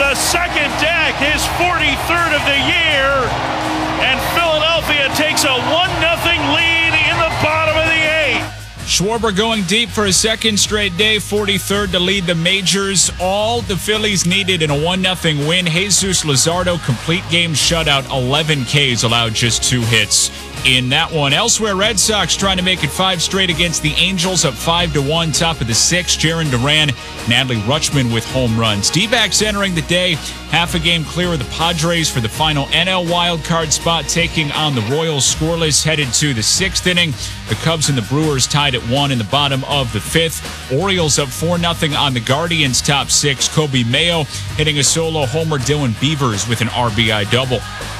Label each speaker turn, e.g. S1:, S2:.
S1: the second deck, his 43rd of the year, and Philadelphia takes a 1-0 lead in the bottom of the 8th.
S2: Schwarber going deep for a second straight day, 43rd to lead the majors. All the Phillies needed in a 1-0 win. Jesus Luzardo, complete game shutout, 11 Ks, allowed just 2 hits in that one. Elsewhere, Red Sox trying to make it 5 straight against the Angels, up 5-1, top of the 6th. Jarren Duran, Adley Rutschman with home runs. D-backs entering the day, half a game clear of the Padres for the final NL wildcard spot, taking on the Royals scoreless, headed to the 6th inning. The Cubs and the Brewers tied at 1 in the bottom of the 5th. Orioles up 4-0 on the Guardians, top 6. Kobe Mayo hitting a solo homer. Dylan Beavers with an RBI double.